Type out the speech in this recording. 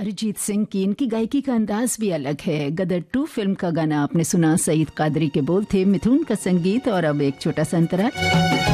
अरिजीत सिंह की इनकी गायकी का अंदाज भी अलग है। गदर 2 फिल्म का गाना आपने सुना, सईद कादरी के बोल थे, मिथुन का संगीत। और अब एक छोटा सा अंतराल।